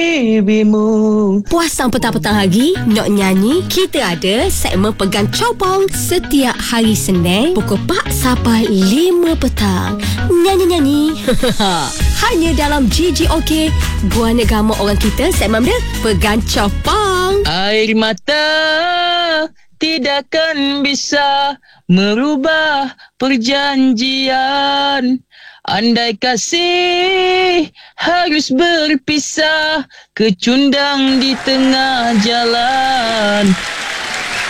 Bimu. Puasang petang-petang lagi, nak nyanyi? Kita ada segmen Pegang Copong setiap hari Senin pukul 4 sampai 5 petang. Nyanyi-nyanyi. Hanya dalam GGOK. Buah negama orang kita, segmen dia Pegang Copong. Air mata tidakkan bisa merubah perjanjian. Andai kasih harus berpisah, kecundang di tengah jalan.